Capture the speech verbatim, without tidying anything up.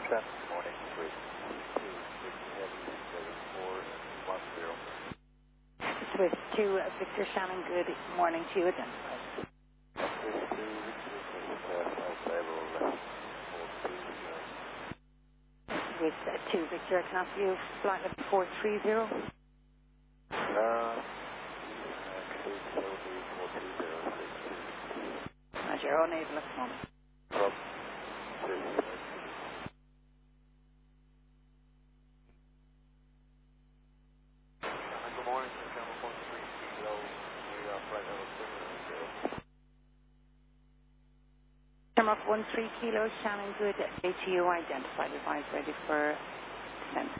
Good morning, Swiss two, Victor Heavy, seven four one zero. Swiss two, uh, Victor Shannon, good morning to you, identified. Swiss two, Victor Swiss five level four two zero. Swiss uh, two, Victor, can I ask you flight level four three zero? Uh, Cruise L B four two zero six. Roger, unable at the moment. From Swiss. Good morning, Channel one three Kilo, New York, flight level seven zero. Shamrock one three Kilo, Shannon, good, A T U identified, advised ready for descent.